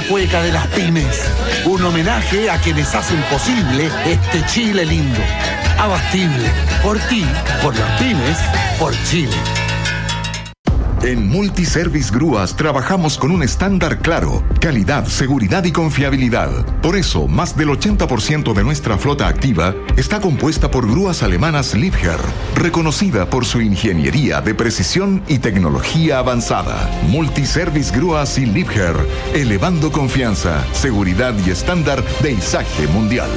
cueca de las pymes. Un homenaje a quienes hacen posible este Chile lindo. Abastible. Por ti, por las pymes, por Chile. En Multiservice Grúas trabajamos con un estándar claro: calidad, seguridad y confiabilidad. Por eso, más del 80% de nuestra flota activa está compuesta por grúas alemanas Liebherr, reconocida por su ingeniería de precisión y tecnología avanzada. Multiservice Grúas y Liebherr, elevando confianza, seguridad y estándar de izaje mundial.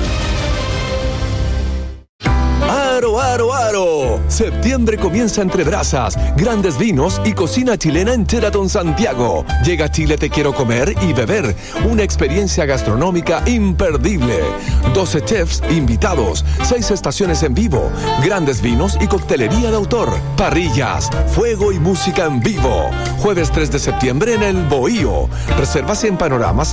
¡Aro, aro, aro! Septiembre comienza entre brasas, grandes vinos y cocina chilena en Sheraton Santiago. Llega a Chile Te Quiero Comer y Beber, una experiencia gastronómica imperdible. 12 chefs invitados, 6 estaciones en vivo, grandes vinos y coctelería de autor, parrillas, fuego y música en vivo. Jueves 3 de septiembre en El Bohío. Reservas en panoramas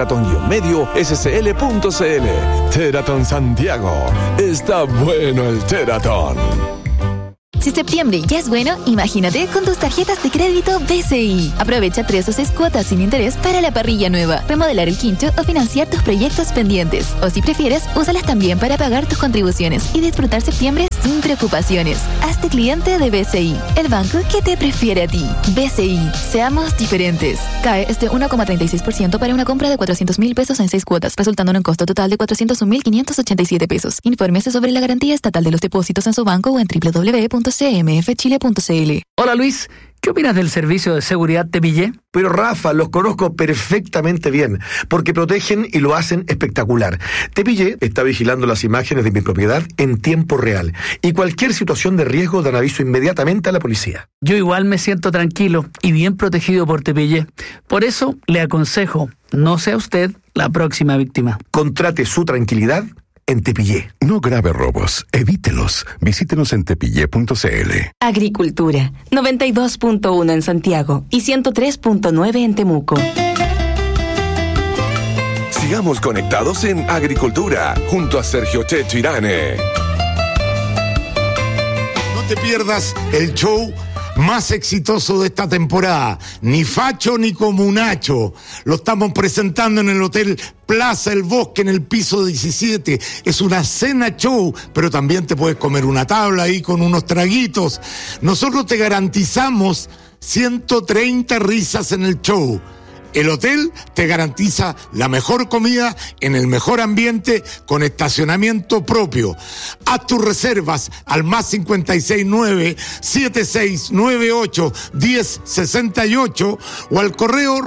@sheraton-medio.scl.cl. Sheraton Santiago. Está bueno el Sheraton. Si septiembre ya es bueno, imagínate con tus tarjetas de crédito BCI. Aprovecha 3 o 6 cuotas sin interés para la parrilla nueva, remodelar el quincho o financiar tus proyectos pendientes. O si prefieres, úsalas también para pagar tus contribuciones y disfrutar septiembre sin preocupaciones. Hazte cliente de BCI, el banco que te prefiere a ti. BCI, seamos diferentes. CAE es de 1,36% para una compra de 400,000 pesos en 6 cuotas, resultando en un costo total de 401,587 pesos. Infórmese sobre la garantía estatal de los depósitos en su banco o en www.cmfchile.cl. Hola Luis, ¿qué opinas del servicio de seguridad Tepillé? Pero Rafa, los conozco perfectamente bien, porque protegen y lo hacen espectacular. Tepillé está vigilando las imágenes de mi propiedad en tiempo real, y cualquier situación de riesgo dan aviso inmediatamente a la policía. Yo igual me siento tranquilo y bien protegido por Tepillé. Por eso le aconsejo, no sea usted la próxima víctima. Contrate su tranquilidad en Tepillé. No grave robos, evítelos. Visítenos en tepillé.cl. Agricultura, 92.1 en Santiago y 103.9 en Temuco. Sigamos conectados en Agricultura, junto a Sergio Checho Irane. No te pierdas el show más exitoso de esta temporada, ni facho ni comunacho. Lo estamos presentando en el Hotel Plaza El Bosque, en el piso 17. Es una cena show, pero también te puedes comer una tabla ahí con unos traguitos. Nosotros te garantizamos 130 risas en el show. El hotel te garantiza la mejor comida en el mejor ambiente con estacionamiento propio. Haz tus reservas al +569-7698-1068 o al correo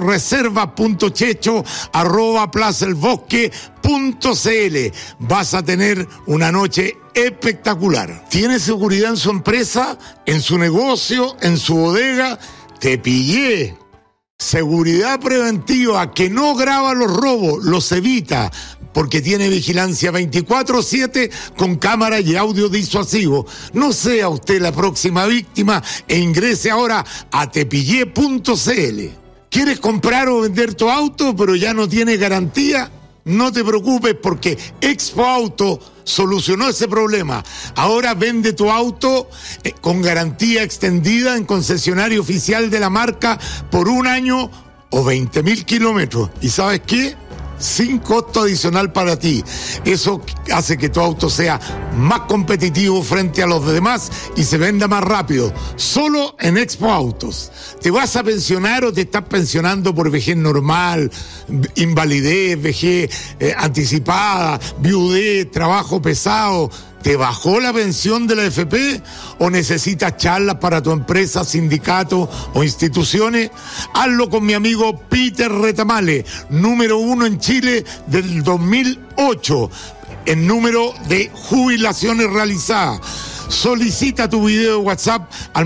reserva.checho@plazaelbosque.cl. Vas a tener una noche espectacular. ¿Tiene seguridad en su empresa, en su negocio, en su bodega? Tepillé. Seguridad preventiva que no graba los robos, los evita, porque tiene vigilancia 24/7 con cámara y audio disuasivo. No sea usted la próxima víctima e ingrese ahora a tepillé.cl. ¿Quieres comprar o vender tu auto pero ya no tiene garantía? No te preocupes, porque Expo Auto solucionó ese problema. Ahora vende tu auto con garantía extendida en concesionario oficial de la marca por 1 año o 20,000 kilómetros. ¿Y sabes qué? Sin costo adicional para ti. Eso hace que tu auto sea más competitivo frente a los demás y se venda más rápido. Solo en Expo Autos. ¿Te vas a pensionar o te estás pensionando por vejez normal, invalidez, vejez anticipada, viudez, trabajo pesado? ¿Te bajó la pensión de la AFP o necesitas charlas para tu empresa, sindicato o instituciones? Hazlo con mi amigo Peter Retamale, número 1 en Chile del 2008 en número de jubilaciones realizadas. Solicita tu video de WhatsApp al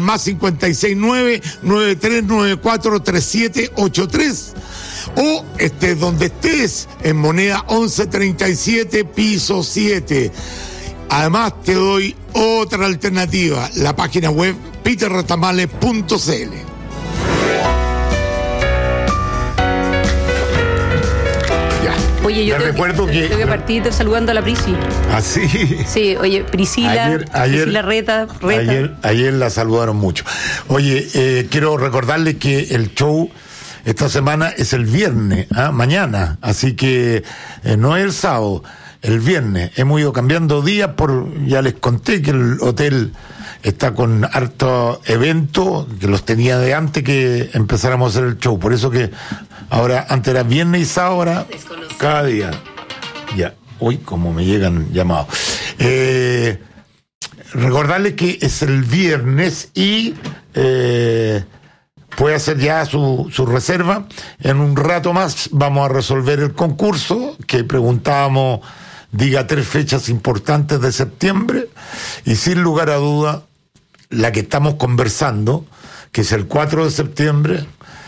+569-9394-3783 o estés donde estés, en moneda 1137, piso 7. Además, te doy otra alternativa, la página web peterretamale.cl. Oye, yo tengo que partir saludando a la Prisi. ¿Ah, sí? Sí, oye, Priscila, Priscila Reta. Ayer la saludaron mucho. Oye, quiero recordarles que el show esta semana es el viernes, mañana, así que no es el sábado, el viernes. Hemos ido cambiando días ya les conté que el hotel está con hartos eventos, que los tenía de antes que empezáramos a hacer el show, por eso que ahora, antes era viernes y sábado, ahora cada día. Ya, hoy como me llegan llamados. Recordarles que es el viernes y puede hacer ya su reserva. En un rato más vamos a resolver el concurso que preguntábamos, diga 3 fechas importantes de septiembre, y sin lugar a duda la que estamos conversando, que es el 4 de septiembre,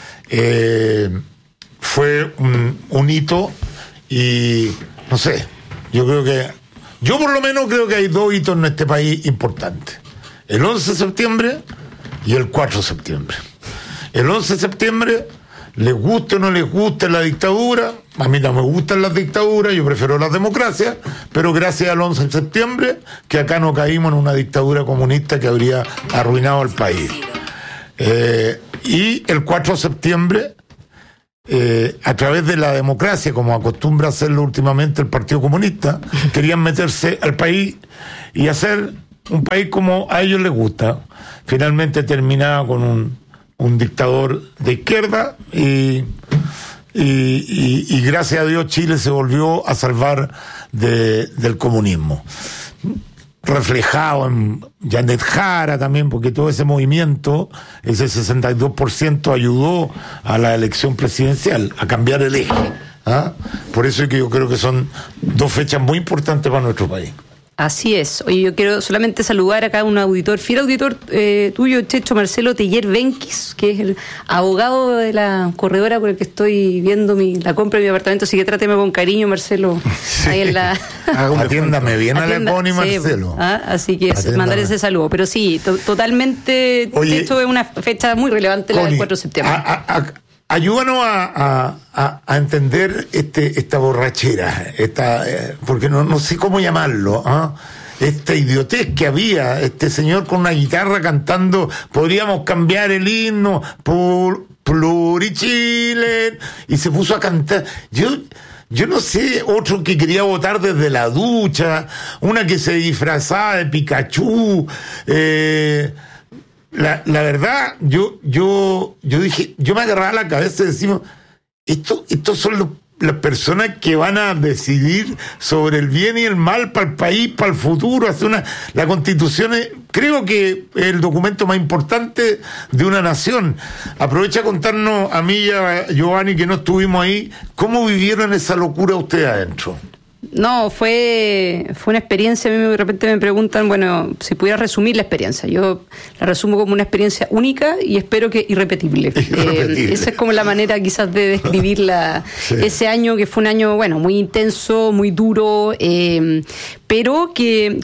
fue un hito, y no sé, yo por lo menos creo que hay 2 hitos en este país importantes: el 11 de septiembre y el 4 de septiembre. El 11 de septiembre, les guste o no les guste la dictadura, a mí no me gustan las dictaduras, yo prefiero las democracias, pero gracias al 11 de septiembre, que acá no caímos en una dictadura comunista que habría arruinado el país. Y el 4 de septiembre, a través de la democracia, como acostumbra hacerlo últimamente el Partido Comunista, querían meterse al país y hacer un país como a ellos les gusta. Finalmente terminaba con un dictador de izquierda y gracias a Dios Chile se volvió a salvar del comunismo. Reflejado en Janet Jara también, porque todo ese movimiento, ese 62%, ayudó a la elección presidencial, a cambiar el eje. Por eso es que yo creo que son 2 fechas muy importantes para nuestro país. Así es. Oye, yo quiero solamente saludar acá a un auditor, fiel auditor tuyo, Checho, Marcelo Teller Benquis, que es el abogado de la corredora con el que estoy viendo la compra de mi apartamento, así que tráteme con cariño, Marcelo. Sí. Ahí en la... Atiéndame bien a la Connie, Marcelo. Así que mandar ese saludo. Pero sí, totalmente, oye, Checho, es una fecha muy relevante, Connie, la del 4 de septiembre. Ayúdanos a entender esta borrachera, porque no sé cómo llamarlo, esta idiotez que había, este señor con una guitarra cantando, podríamos cambiar el himno, Plurichile, y se puso a cantar. Yo no sé, otro que quería votar desde la ducha, una que se disfrazaba de Pikachu, La verdad, yo dije, yo me agarraba la cabeza y decimos, estos son las personas que van a decidir sobre el bien y el mal para el país, para el futuro. La Constitución creo que es el documento más importante de una nación. Aprovecha a contarnos a mí y a Giovanni, que no estuvimos ahí, ¿cómo vivieron esa locura ustedes adentro? No, fue una experiencia. A mí de repente me preguntan, bueno, si pudiera resumir la experiencia. Yo la resumo como una experiencia única y espero que irrepetible. Esa es como la manera quizás de describirla. Sí. Ese año, que fue un año, bueno, muy intenso, muy duro, pero que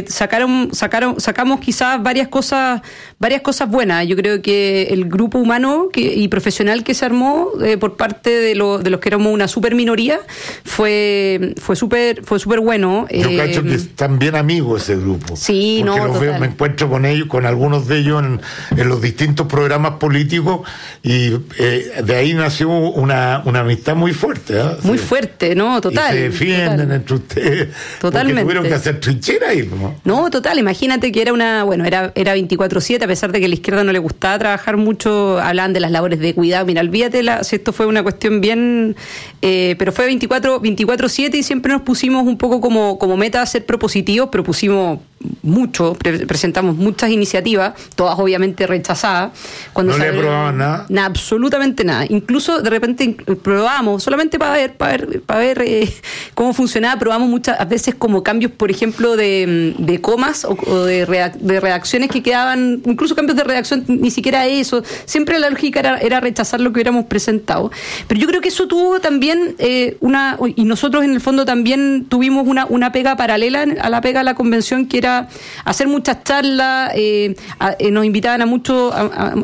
sacamos quizás varias cosas buenas. Yo creo que el grupo humano y profesional que se armó por parte de los que éramos una super minoría fue súper bueno. Yo cacho que están bien amigos ese grupo. Sí, porque los veo, me encuentro con ellos, con algunos de ellos en los distintos programas políticos, y de ahí nació una amistad muy fuerte. Muy fuerte, ¿no? Total. Y se defienden entre ustedes. Totalmente. Tuvieron que hacer trinchera ahí, ¿no? No, total. Imagínate que era 24/7, a pesar de que a la izquierda no le gustaba trabajar mucho, hablaban de las labores de cuidado. Mira, olvídate si esto fue una cuestión bien, pero fue 24/7 y siempre nos pusimos un poco como meta a ser propositivos, propusimos mucho, presentamos muchas iniciativas, todas obviamente rechazadas. No le aprobaban nada. Absolutamente nada. Incluso de repente probamos, solamente para ver cómo funcionaba, probamos muchas veces como cambios, por ejemplo, de comas o de redacciones que quedaban, incluso cambios de redacción, ni siquiera eso. Siempre la lógica era rechazar lo que hubiéramos presentado. Pero yo creo que eso tuvo también y nosotros en el fondo también tuvimos una pega paralela a la pega de la convención, que era hacer muchas charlas, nos invitaban a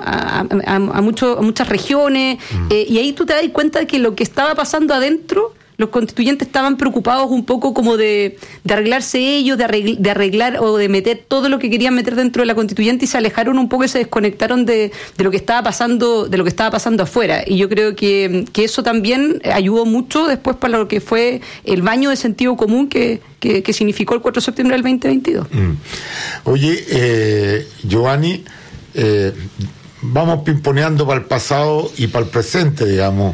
muchas regiones, y ahí tú te das cuenta de que lo que estaba pasando adentro los constituyentes estaban preocupados un poco como de arreglarse ellos, de arreglar o de meter todo lo que querían meter dentro de la constituyente, y se alejaron un poco y se desconectaron de lo que estaba pasando afuera. Y yo creo que eso también ayudó mucho después para lo que fue el baño de sentido común que significó el 4 de septiembre del 2022. Oye, Giovanni, vamos pimponeando para el pasado y para el presente, digamos.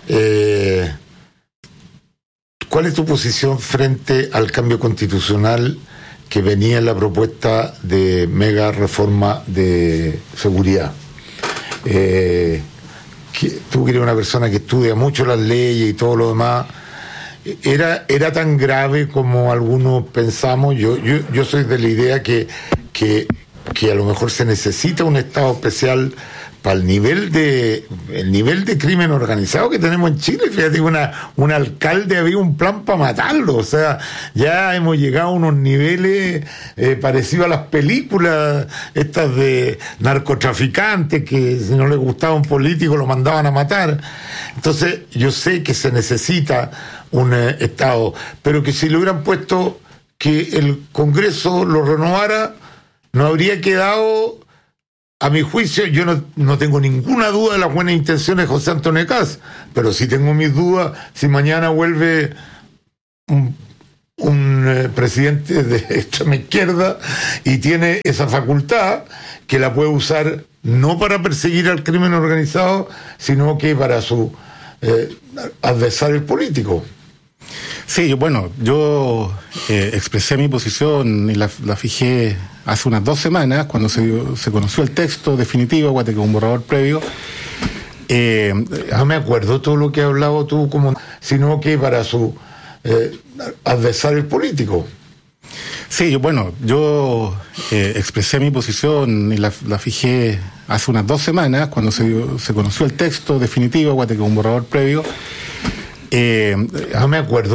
¿Cuál es tu posición frente al cambio constitucional que venía en la propuesta de mega reforma de seguridad? Tú que eres una persona que estudia mucho las leyes y todo lo demás, ¿era tan grave como algunos pensamos? Yo soy de la idea que a lo mejor se necesita un estado especial para el nivel de crimen organizado que tenemos en Chile. Fíjate, un alcalde había un plan para matarlo. O sea, ya hemos llegado a unos niveles parecidos a las películas estas de narcotraficantes, que si no les gustaba un político lo mandaban a matar. Entonces, yo sé que se necesita un Estado, pero que si le hubieran puesto que el Congreso lo renovara, no habría quedado, a mi juicio. Yo no tengo ninguna duda de las buenas intenciones de José Antonio Kast, pero sí tengo mis dudas si mañana vuelve un presidente de extrema izquierda y tiene esa facultad, que la puede usar no para perseguir al crimen organizado, sino que para su adversario político. Sí, yo expresé mi posición y la fijé hace unas 2 semanas, cuando se conoció el texto definitivo, que un borrador previo. No me acuerdo todo lo que has hablado tú, sino que para su adversario político. Sí, yo expresé mi posición y la fijé hace unas 2 semanas, cuando se conoció el texto definitivo, un borrador previo. No me acuerdo